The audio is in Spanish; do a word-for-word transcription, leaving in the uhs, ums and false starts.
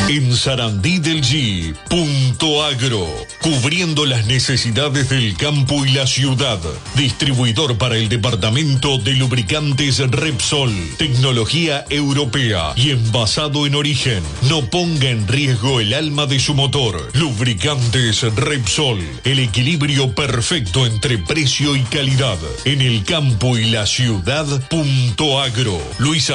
En Sarandí del G, Punto Agro, cubriendo las necesidades del campo y la ciudad. Distribuidor para el departamento de lubricantes Repsol, tecnología europea y envasado en origen. No ponga en riesgo el alma de su motor. Lubricantes Repsol, el equilibrio perfecto entre precio y calidad. En el campo y la ciudad, Punto Agro. Luis